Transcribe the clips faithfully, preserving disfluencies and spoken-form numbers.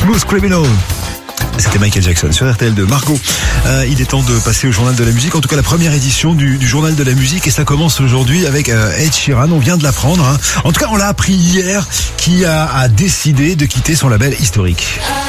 Smooth Criminal. C'était Michael Jackson sur R T L deux. Margot, euh, il est temps de passer au journal de la musique, en tout cas la première édition du, du journal de la musique, et ça commence aujourd'hui avec euh, Ed Sheeran. On vient de l'apprendre, hein. En tout cas on l'a appris hier, qui a, a décidé de quitter son label historique.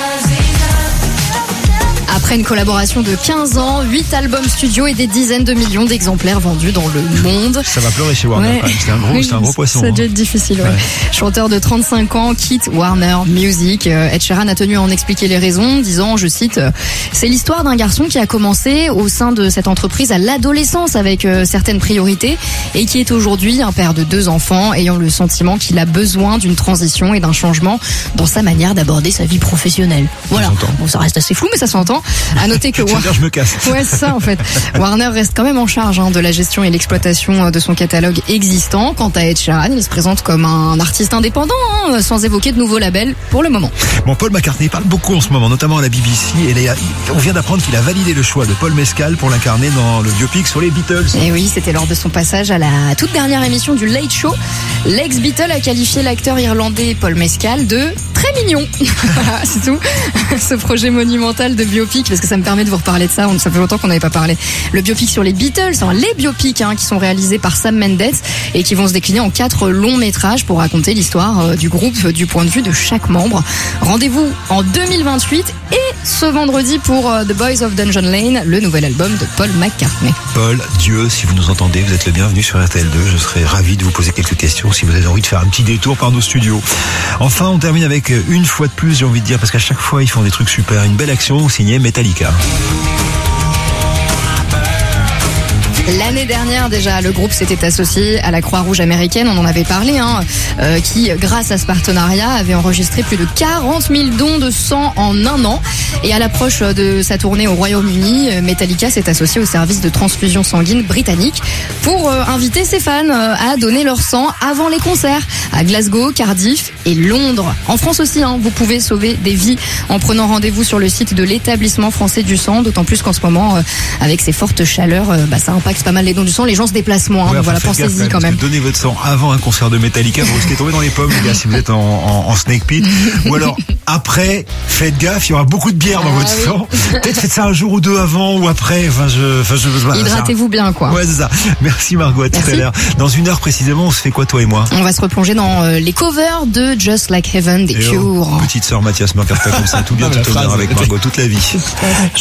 Après une collaboration de quinze ans, huit albums studio et des dizaines de millions d'exemplaires vendus dans le monde. Ça va pleurer chez Warner, ouais. quand même. C'est un gros, oui, c'est un gros poisson. Ça a hein. dû être difficile, ouais. ouais. Chanteur de trente-cinq ans, quitte Warner Music. Ed Sheeran a tenu à en expliquer les raisons, disant, je cite, « C'est l'histoire d'un garçon qui a commencé au sein de cette entreprise à l'adolescence avec euh, certaines priorités et qui est aujourd'hui un père de deux enfants ayant le sentiment qu'il a besoin d'une transition et d'un changement dans sa manière d'aborder sa vie professionnelle. » Voilà. Bon, ça reste assez flou, mais ça s'entend. À noter que War... dire, je me casse. Ouais, c'est ça en fait. Warner reste quand même en charge hein, de la gestion et l'exploitation de son catalogue existant. Quant à Ed Sheeran, il se présente comme un artiste indépendant, hein, sans évoquer de nouveaux labels pour le moment. Bon, Paul McCartney parle beaucoup en ce moment, notamment à la B B C. Et les... on vient d'apprendre qu'il a validé le choix de Paul Mescal pour l'incarner dans le biopic sur les Beatles. Et oui, c'était lors de son passage à la toute dernière émission du Late Show. L'ex-Beatle a qualifié l'acteur irlandais Paul Mescal de très mignon. C'est tout. Ce projet monumental de biopic, parce que ça me permet de vous reparler de ça, ça fait longtemps qu'on n'avait pas parlé. Le biopic sur les Beatles, enfin les biopics hein, qui sont réalisés par Sam Mendes et qui vont se décliner en quatre longs métrages pour raconter l'histoire euh, du groupe du point de vue de chaque membre. Rendez-vous en deux mille vingt-huit et ce vendredi pour euh, The Boys of Dungeon Lane, le nouvel album de Paul McCartney. Paul, Dieu, si vous nous entendez, vous êtes le bienvenu sur R T L deux. Je serai ravi de vous poser quelques questions si vous avez envie de faire un petit détour par nos studios. Enfin, on termine avec une fois de plus, j'ai envie de dire, parce qu'à chaque fois ils font des trucs super. Une belle action signée Metallica. L'année dernière déjà, le groupe s'était associé à la Croix-Rouge américaine, on en avait parlé, hein, euh, qui, grâce à ce partenariat, avait enregistré plus de quarante mille dons de sang en un an. Et à l'approche de sa tournée au Royaume-Uni, Metallica s'est associé au service de transfusion sanguine britannique pour euh, inviter ses fans euh, à donner leur sang avant les concerts à Glasgow, Cardiff et Londres. En France aussi, hein, vous pouvez sauver des vies en prenant rendez-vous sur le site de l'établissement français du sang, d'autant plus qu'en ce moment, euh, avec ces fortes chaleurs, euh, bah, ça impacte pas mal les dons du sang, les gens se déplacent moins, hein, ouais, donc enfin, voilà, pensez-y quand, quand même. Donnez votre sang avant un concert de Metallica, vous risquez de tomber dans les pommes, les gars, si vous êtes en, en, en snake pit. Ou alors, après, faites gaffe, il y aura beaucoup de bière dans ah, votre oui. sang. Peut-être faites ça un jour ou deux avant ou après. Enfin, je, enfin, je, voilà, hydratez-vous bien, quoi. Ouais, c'est ça. Merci Margot, à tout Merci. à l'heure. Dans une heure précisément, on se fait quoi, toi et moi? On va se replonger dans euh, les covers de Just Like Heaven des Cure. Oh, petite sœur Mathias Mercata comme ça, tout bien, tout honneur avec Margot toute la vie.